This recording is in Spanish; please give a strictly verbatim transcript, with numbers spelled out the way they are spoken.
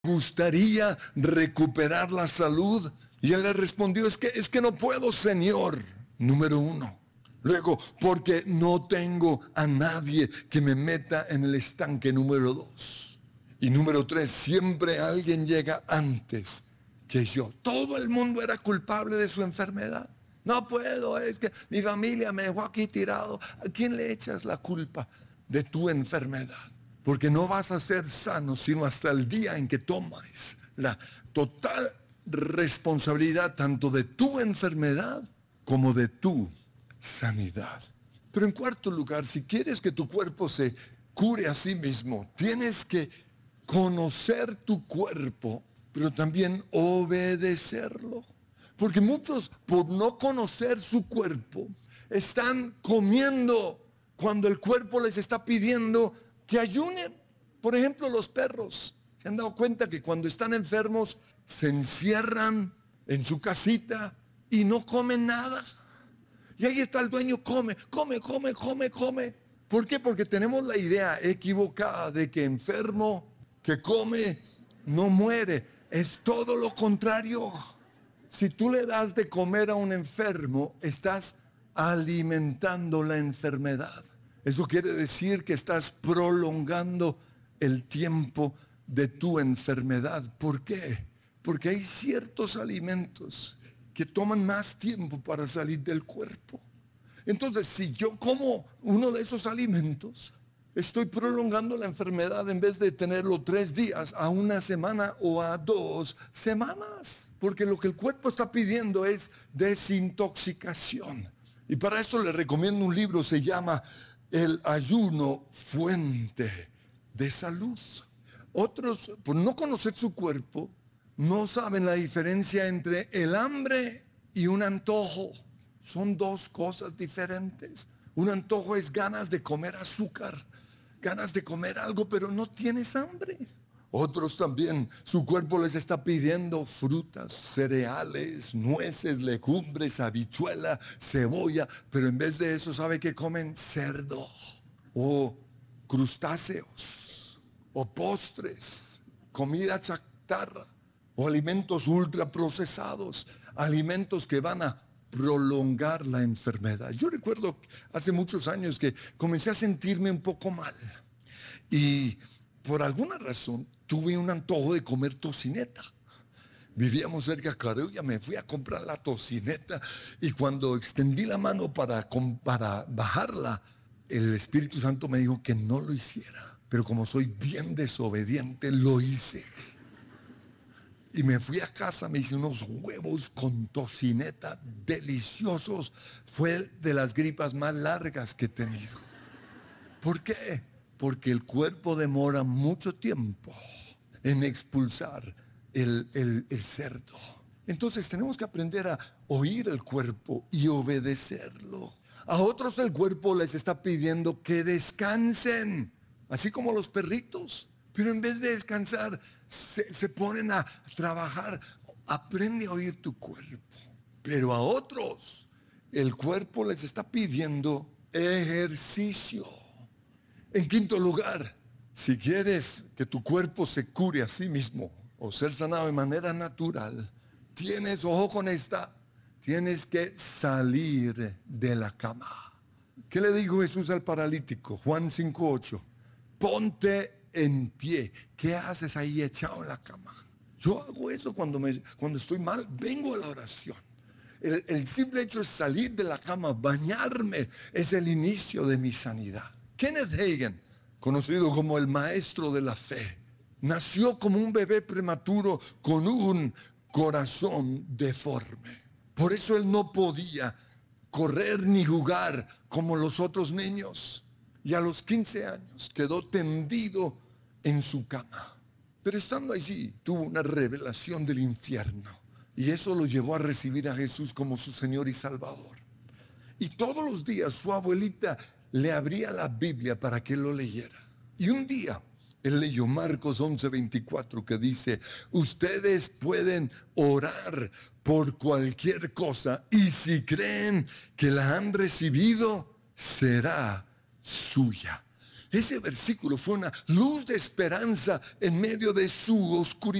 gustaría recuperar la salud? Y él le respondió, es que, es que no puedo, Señor. Número uno. Luego, porque no tengo a nadie que me meta en el estanque. Número dos. Y número tres, siempre alguien llega antes que yo. Todo el mundo era culpable de su enfermedad. No puedo, es que mi familia me dejó aquí tirado. ¿A quién le echas la culpa de tu enfermedad? Porque no vas a ser sano sino hasta el día en que tomes la total responsabilidad tanto de tu enfermedad como de tu sanidad. Pero en cuarto lugar, si quieres que tu cuerpo se cure a sí mismo, tienes que conocer tu cuerpo, pero también obedecerlo. Porque muchos, por no conocer su cuerpo, están comiendo cuando el cuerpo les está pidiendo que ayunen. Por ejemplo, los perros. ¿Se han dado cuenta que cuando están enfermos se encierran en su casita y no comen nada? Y ahí está el dueño, come, come, come, come, come. ¿Por qué? Porque tenemos la idea equivocada de que enfermo que come no muere. Es todo lo contrario. Si tú le das de comer a un enfermo, estás alimentando la enfermedad. Eso quiere decir que estás prolongando el tiempo de tu enfermedad. ¿Por qué? Porque hay ciertos alimentos que toman más tiempo para salir del cuerpo. Entonces, si yo como uno de esos alimentos, estoy prolongando la enfermedad en vez de tenerlo tres días a una semana o a dos semanas. Porque lo que el cuerpo está pidiendo es desintoxicación. Y para esto le recomiendo un libro, se llama El ayuno, fuente de salud. Otros, por no conocer su cuerpo, no saben la diferencia entre el hambre y un antojo. Son dos cosas diferentes. Un antojo es ganas de comer azúcar, ganas de comer algo, pero no tienes hambre. Otros también, su cuerpo les está pidiendo frutas, cereales, nueces, legumbres, habichuela, cebolla, pero en vez de eso, ¿sabe qué comen? Cerdo, o crustáceos, o postres, comida chatarra, o alimentos ultraprocesados, alimentos que van a prolongar la enfermedad. Yo recuerdo hace muchos años que comencé a sentirme un poco mal y por alguna razón tuve un antojo de comer tocineta. Vivíamos cerca de Carulla, me fui a comprar la tocineta y cuando extendí la mano para, para bajarla, el Espíritu Santo me dijo que no lo hiciera. Pero como soy bien desobediente, lo hice. Y me fui a casa, me hice unos huevos con tocineta deliciosos. Fue de las gripas más largas que he tenido. ¿Por qué? Porque el cuerpo demora mucho tiempo en expulsar el, el, el cerdo. Entonces tenemos que aprender a oír el cuerpo y obedecerlo. A otros el cuerpo les está pidiendo que descansen, así como los perritos. Pero en vez de descansar, se, se ponen a trabajar. Aprende a oír tu cuerpo. Pero a otros, el cuerpo les está pidiendo ejercicio. En quinto lugar, si quieres que tu cuerpo se cure a sí mismo o ser sanado de manera natural, tienes, ojo con esta, tienes que salir de la cama. ¿Qué le dijo Jesús al paralítico? Juan cinco ocho. Ponte en pie. ¿Qué haces ahí echado en la cama? Yo hago eso cuando, me, cuando estoy mal, vengo a la oración. El, el simple hecho de salir de la cama, bañarme, es el inicio de mi sanidad. Kenneth Hagin, conocido como el maestro de la fe, nació como un bebé prematuro con un corazón deforme. Por eso él no podía correr ni jugar como los otros niños. Y a los quince años quedó tendido en su cama. Pero estando allí tuvo una revelación del infierno. Y eso lo llevó a recibir a Jesús como su Señor y Salvador. Y todos los días su abuelita le abría la Biblia para que él lo leyera. Y un día él leyó Marcos once veinticuatro que dice: ustedes pueden orar por cualquier cosa y si creen que la han recibido, será suya. Ese versículo fue una luz de esperanza en medio de su oscuridad.